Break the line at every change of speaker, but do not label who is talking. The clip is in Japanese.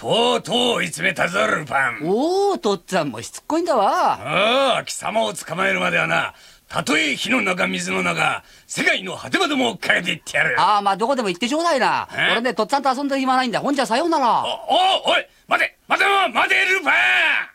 とうとう追い詰めたぞルパン。
おお、とっつぁんもしつっこいんだわ。
ああ、貴様を捕まえるまではな、たとえ火の中水の中、世界の果てまでもかけていってやる。
ああ、まあどこでも行ってちょうだいな。俺ね、とっつぁんと遊んでる暇ないんだ。ほんじゃさようなら。
おい、待てルパン。